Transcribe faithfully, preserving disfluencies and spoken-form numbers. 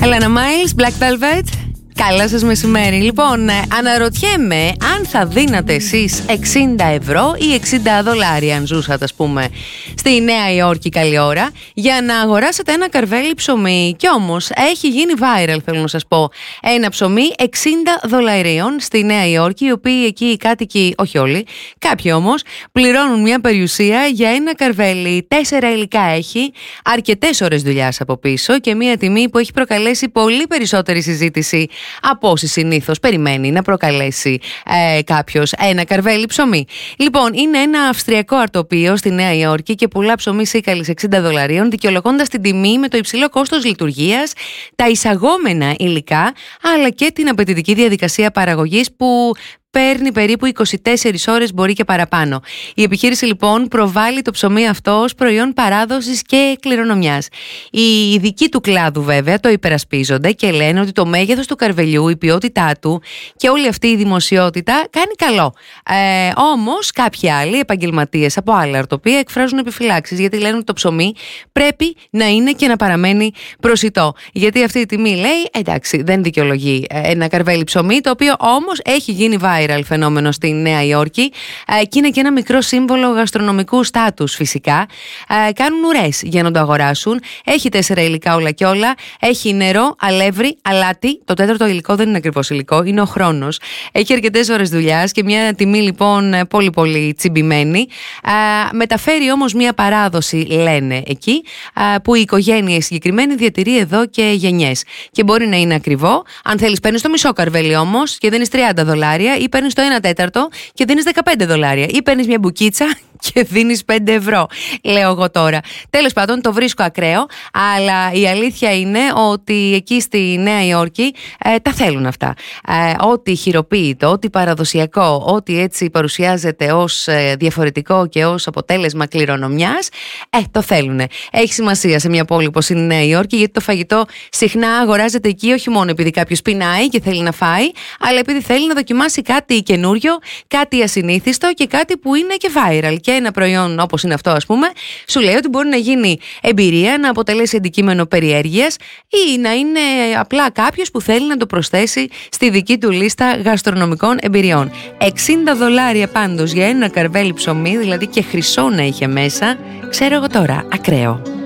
Έλενα Μάιλς, Black Velvet. Καλά σας μεσημέρι. Λοιπόν, αναρωτιέμαι αν θα δίνατε εσείς εξήντα ευρώ ή εξήντα δολάρια, αν ζούσατε, ας πούμε, στη Νέα Υόρκη καλή ώρα, για να αγοράσετε ένα καρβέλι ψωμί. Κι όμως έχει γίνει viral, θέλω να σας πω, ένα ψωμί εξήντα δολαρίων στη Νέα Υόρκη, οι οποίοι εκεί οι κάτοικοι, όχι όλοι, κάποιοι όμως, πληρώνουν μια περιουσία για ένα καρβέλι. Τέσσερα υλικά έχει, αρκετές ώρες δουλειάς από πίσω και μια τιμή που έχει προκαλέσει πολύ περισσότερη συζήτηση από όσοι συνήθως περιμένει να προκαλέσει ε, κάποιος ένα καρβέλι ψωμί. Λοιπόν, είναι ένα αυστριακό αρτοπείο στη Νέα Υόρκη και πουλά ψωμί σίκαλης εξήντα δολαρίων, δικαιολογώντας την τιμή με το υψηλό κόστος λειτουργίας, τα εισαγόμενα υλικά, αλλά και την απαιτητική διαδικασία παραγωγής που παίρνει περίπου είκοσι τέσσερις ώρες, μπορεί και παραπάνω. Η επιχείρηση λοιπόν προβάλλει το ψωμί αυτό ως προϊόν παράδοσης και κληρονομιάς. Οι ειδικοί του κλάδου βέβαια το υπερασπίζονται και λένε ότι το μέγεθος του καρβελιού, η ποιότητά του και όλη αυτή η δημοσιότητα κάνει καλό. Ε, όμως κάποιοι άλλοι επαγγελματίες από άλλα αρτοπεία εκφράζουν επιφυλάξεις, γιατί λένε ότι το ψωμί πρέπει να είναι και να παραμένει προσιτό. Γιατί αυτή η τιμή, λέει, εντάξει, δεν δικαιολογεί ένα καρβέλι ψωμί, το οποίο όμως έχει γίνει viral φαινόμενο στη Νέα Υόρκη και είναι και ένα μικρό σύμβολο γαστρονομικού στάτους φυσικά. Κάνουν ουρές για να το αγοράσουν. Έχει τέσσερα υλικά όλα και όλα. Έχει νερό, αλεύρι, αλάτι. Το τέταρτο υλικό δεν είναι ακριβώς υλικό, είναι ο χρόνος. Έχει αρκετές ώρες δουλειάς και μια τιμή λοιπόν πολύ πολύ τσιμπημένη. Μεταφέρει όμως μια παράδοση, λένε εκεί, που η οικογένεια συγκεκριμένη διατηρεί εδώ και γενιές. Και μπορεί να είναι ακριβό. Αν θέλεις, παίρνεις το μισό καρβέλι όμως και δίνεις τριάντα δολάρια, ή παίρνεις το ένα τέταρτο και δίνεις δεκαπέντε δολάρια, ή παίρνεις μια μπουκίτσα και δίνεις πέντε ευρώ, λέω εγώ τώρα. Τέλος πάντων, το βρίσκω ακραίο, αλλά η αλήθεια είναι ότι εκεί στη Νέα Υόρκη ε, τα θέλουν αυτά. Ε, ό,τι χειροποίητο, ό,τι παραδοσιακό, ό,τι έτσι παρουσιάζεται ως ε, διαφορετικό και ως αποτέλεσμα κληρονομιάς, ε, το θέλουν. Έχει σημασία σε μια πόλη όπως είναι η Νέα Υόρκη, γιατί το φαγητό συχνά αγοράζεται εκεί όχι μόνο επειδή κάποιος πεινάει και θέλει να φάει, αλλά επειδή θέλει να δοκιμάσει κάτι καινούριο, κάτι ασυνήθιστο και κάτι που είναι και viral. Και ένα προϊόν όπως είναι αυτό, ας πούμε, σου λέει ότι μπορεί να γίνει εμπειρία, να αποτελέσει αντικείμενο περιέργειας ή να είναι απλά κάποιος που θέλει να το προσθέσει στη δική του λίστα γαστρονομικών εμπειριών. εξήντα δολάρια πάντως για ένα καρβέλι ψωμί, δηλαδή και χρυσό να είχε μέσα, ξέρω εγώ τώρα, ακραίο.